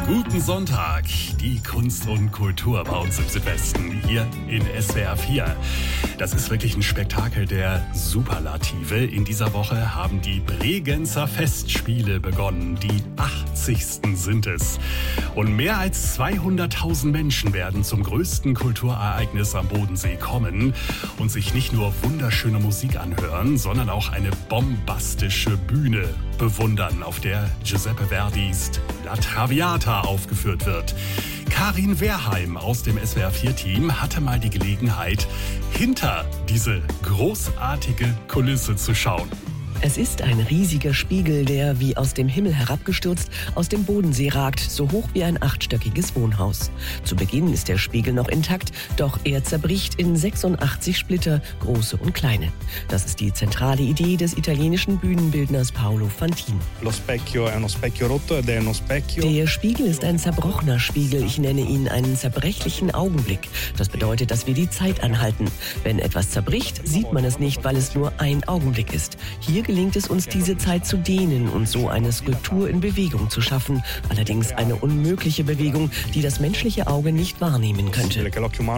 Guten Sonntag, die Kunst und Kultur bei uns im Südwesten, hier in SWR 4. Das ist wirklich ein Spektakel der Superlative. In dieser Woche haben die Bregenzer Festspiele begonnen. Die 80. sind es. Und mehr als 200.000 Menschen werden zum größten Kulturereignis am Bodensee kommen und sich nicht nur wunderschöne Musik anhören, sondern auch eine bombastische Bühne bewundern, auf der Giuseppe Verdis La Traviata aufgeführt wird. Karin Wehrheim aus dem SWR4-Team hatte mal die Gelegenheit, hinter diese großartige Kulisse zu schauen. Es ist ein riesiger Spiegel, der wie aus dem Himmel herabgestürzt aus dem Bodensee ragt, so hoch wie ein 8-stöckiges Wohnhaus. Zu Beginn ist der Spiegel noch intakt, doch er zerbricht in 86 Splitter, große und kleine. Das ist die zentrale Idee des italienischen Bühnenbildners Paolo Fantino. Der Spiegel ist ein zerbrochener Spiegel, ich nenne ihn einen zerbrechlichen Augenblick. Das bedeutet, dass wir die Zeit anhalten. Wenn etwas zerbricht, sieht man es nicht, weil es nur ein Augenblick ist. Hier gelingt es uns, diese Zeit zu dehnen und so eine Skulptur in Bewegung zu schaffen. Allerdings eine unmögliche Bewegung, die das menschliche Auge nicht wahrnehmen könnte.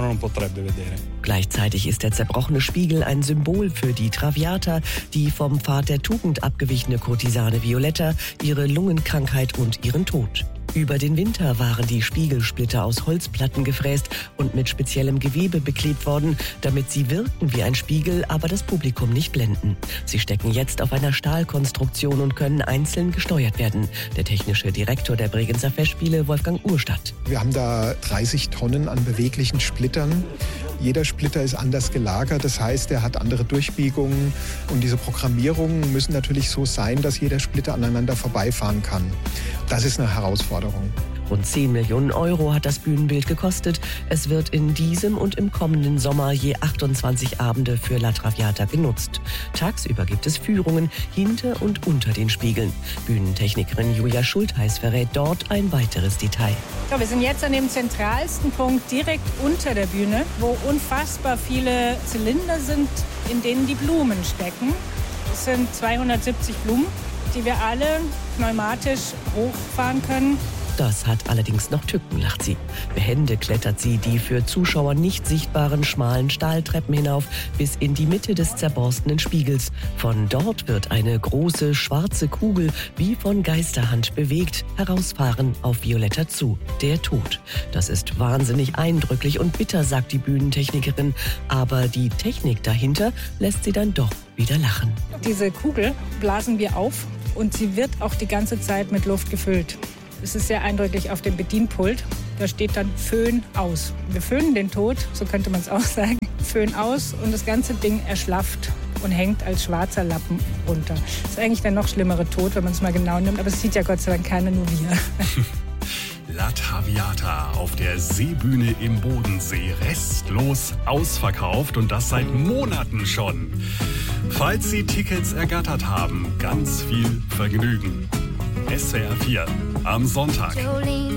Gleichzeitig ist der zerbrochene Spiegel ein Symbol für die Traviata, die vom Pfad der Tugend abgewichene Kurtisane Violetta, ihre Lungenkrankheit und ihren Tod. Über den Winter waren die Spiegelsplitter aus Holzplatten gefräst und mit speziellem Gewebe beklebt worden, damit sie wirken wie ein Spiegel, aber das Publikum nicht blenden. Sie stecken jetzt auf einer Stahlkonstruktion und können einzeln gesteuert werden. Der technische Direktor der Bregenzer Festspiele, Wolfgang Urstadt. Wir haben da 30 Tonnen an beweglichen Splittern. Jeder Splitter ist anders gelagert, das heißt, er hat andere Durchbiegungen. Und diese Programmierungen müssen natürlich so sein, dass jeder Splitter aneinander vorbeifahren kann. Das ist eine Herausforderung. Rund 10 Millionen Euro hat das Bühnenbild gekostet. Es wird in diesem und im kommenden Sommer je 28 Abende für La Traviata genutzt. Tagsüber gibt es Führungen hinter und unter den Spiegeln. Bühnentechnikerin Julia Schultheis verrät dort ein weiteres Detail. Ja, wir sind jetzt an dem zentralsten Punkt direkt unter der Bühne, wo unfassbar viele Zylinder sind, in denen die Blumen stecken. Es sind 270 Blumen, die wir alle pneumatisch hochfahren können. Das hat allerdings noch Tücken, lacht sie. Behende klettert sie die für Zuschauer nicht sichtbaren schmalen Stahltreppen hinauf bis in die Mitte des zerborstenen Spiegels. Von dort wird eine große schwarze Kugel wie von Geisterhand bewegt, herausfahren auf Violetta zu. Der Tod. Das ist wahnsinnig eindrücklich und bitter, sagt die Bühnentechnikerin. Aber die Technik dahinter lässt sie dann doch wieder lachen. Diese Kugel blasen wir auf und sie wird auch die ganze Zeit mit Luft gefüllt. Es ist sehr eindrücklich auf dem Bedienpult. Da steht dann Föhn aus. Wir föhnen den Tod, so könnte man es auch sagen. Föhn aus und das ganze Ding erschlafft und hängt als schwarzer Lappen runter. Das ist eigentlich der noch schlimmere Tod, wenn man es mal genau nimmt. Aber es sieht ja Gott sei Dank keiner, nur wir. La Traviata auf der Seebühne im Bodensee. Restlos ausverkauft und das seit Monaten schon. Falls Sie Tickets ergattert haben, ganz viel Vergnügen. SWR 4 am Sonntag.